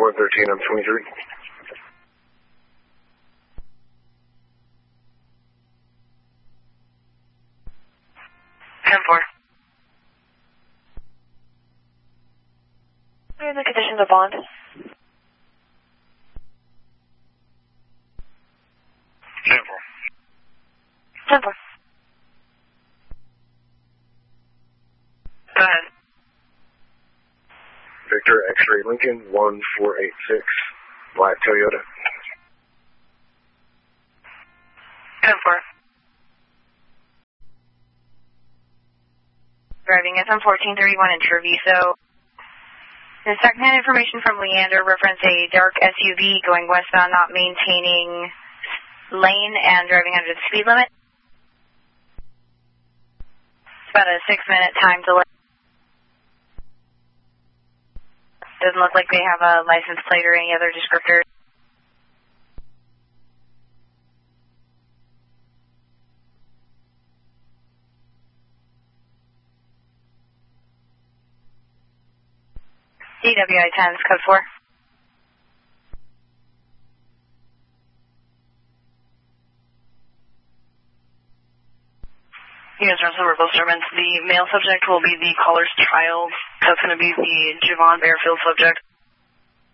113, I'm 23. 10-4. What are the conditions of bond? 10-4. 10-4. Go ahead. Victor X-Ray Lincoln 1486, black Toyota. 10-4. Driving SM 1431 in Treviso. The secondhand information from Leander referenced a dark SUV going westbound, not maintaining lane and driving under the speed limit. It's about a 6-minute time delay. Doesn't look like they have a license plate or any other descriptor. DWI 10's code 4. You guys are on verbal disturbance. The male subject will be the caller's child. That's going to be the Javon Bearfield subject.